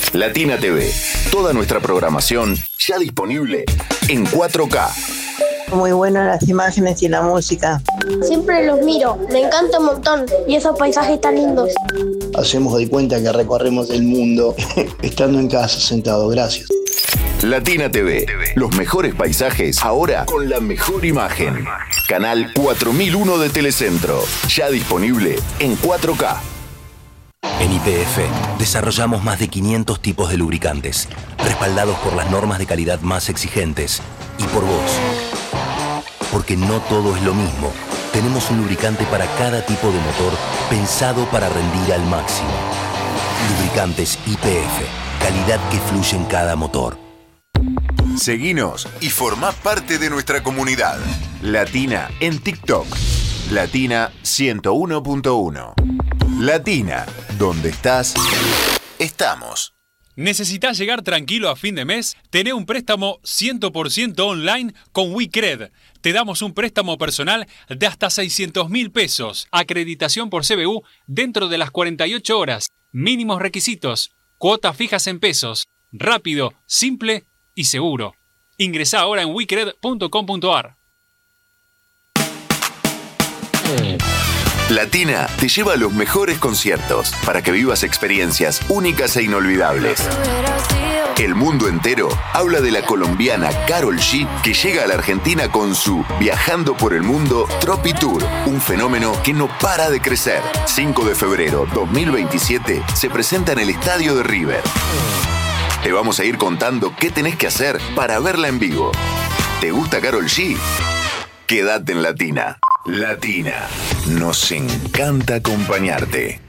Latina TV. Toda nuestra programación ya disponible en 4K. Muy buenas las imágenes y la música. Siempre los miro, me encanta un montón. Y esos paisajes tan lindos. Hacemos de cuenta que recorremos el mundo estando en casa sentado. Gracias. Latina TV. Los mejores paisajes ahora con la mejor imagen. Canal 4001 de Telecentro. Ya disponible en 4K. En YPF desarrollamos más de 500 tipos de lubricantes, respaldados por las normas de calidad más exigentes y por vos. Porque no todo es lo mismo. Tenemos un lubricante para cada tipo de motor pensado para rendir al máximo. Lubricantes YPF, calidad que fluye en cada motor. Seguinos y formá parte de nuestra comunidad. Latina en TikTok. Latina 101.1. Latina, donde estás, estamos. ¿Necesitas llegar tranquilo a fin de mes? Tené un préstamo 100% online con WeCred. Te damos un préstamo personal de hasta 600.000 pesos. Acreditación por CBU dentro de las 48 horas. Mínimos requisitos. Cuotas fijas en pesos. Rápido, simple y seguro. Ingresá ahora en wecred.com.ar. Latina te lleva a los mejores conciertos para que vivas experiencias únicas e inolvidables. El mundo entero habla de la colombiana Karol G, que llega a la Argentina con su Viajando por el Mundo Tropi Tour, un fenómeno que no para de crecer. 5 de febrero 2027 se presenta en el Estadio de River. Te vamos a ir contando qué tenés que hacer para verla en vivo. ¿Te gusta Karol G? Quédate en Latina. Latina. Nos encanta acompañarte.